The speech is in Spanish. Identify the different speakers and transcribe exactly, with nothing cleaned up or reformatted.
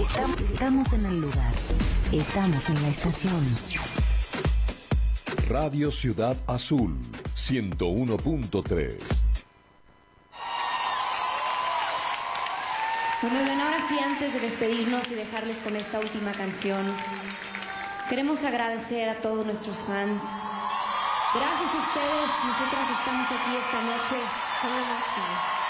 Speaker 1: Estamos, estamos en el lugar. Estamos en la estación.
Speaker 2: Radio Ciudad Azul, ciento uno punto tres.
Speaker 3: Bueno, y ahora sí, antes de despedirnos y dejarles con esta última canción, queremos agradecer a todos nuestros fans. Gracias a ustedes, nosotras estamos aquí esta noche. Son lo máximo.